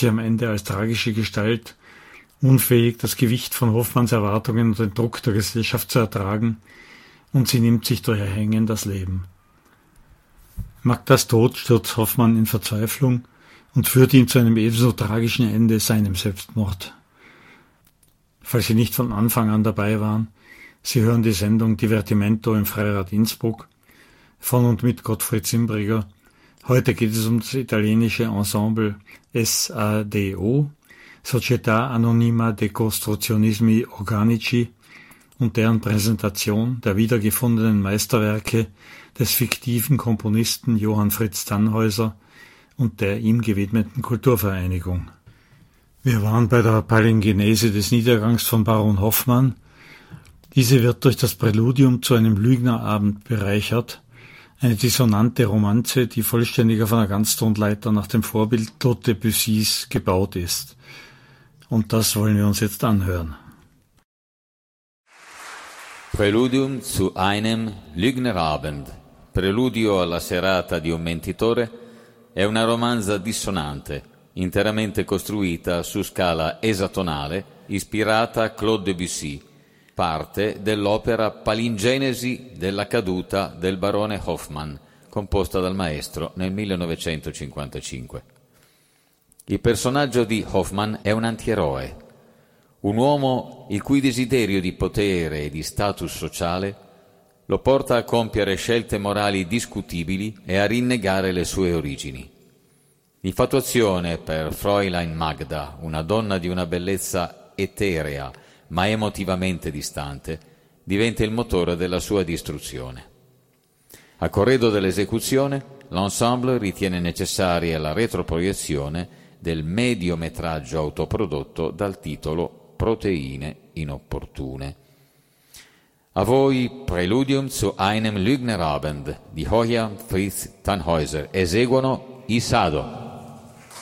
sich am Ende als tragische Gestalt, unfähig, das Gewicht von Hoffmanns Erwartungen und den Druck der Gesellschaft zu ertragen, und sie nimmt sich durch ihr Hängen das Leben. Magdas Tod stürzt Hoffmann in Verzweiflung und führt ihn zu einem ebenso tragischen Ende, seinem Selbstmord. Falls Sie nicht von Anfang an dabei waren, Sie hören die Sendung Divertimento im Freirad Innsbruck von und mit Gottfried Zimbriger. Heute geht es um das italienische Ensemble SADO, Società Anonima de Costruzionismi Organici, und deren Präsentation der wiedergefundenen Meisterwerke des fiktiven Komponisten Johann Fritz Tannhäuser und der ihm gewidmeten Kulturvereinigung. Wir waren bei der Palingenese des Niedergangs von Baron Hoffmann. Diese wird durch das Präludium zu einem Lügnerabend bereichert, eine dissonante Romanze, die vollständig auf einer Ganztonleiter nach dem Vorbild Claude Debussys gebaut ist. Und das wollen wir uns jetzt anhören. Preludium zu einem Lügnerabend, preludio alla serata di un mentitore, è una romanza dissonante, interamente costruita su scala esatonale, ispirata a Claude Debussy, parte dell'opera Palingenesi della caduta del barone Hoffmann, composta dal maestro nel 1955. Il personaggio di Hoffmann è un antieroe, un uomo il cui desiderio di potere e di status sociale lo porta a compiere scelte morali discutibili e a rinnegare le sue origini. L'infatuazione per Fräulein Magda, una donna di una bellezza eterea ma emotivamente distante, diventa il motore della sua distruzione. A corredo dell'esecuzione, l'ensemble ritiene necessaria la retroproiezione del mediometraggio autoprodotto dal titolo Proteine inopportune. A voi Preludium zu einem Lügnerabend di Johann Fritz Tannhäuser, eseguono i Sado.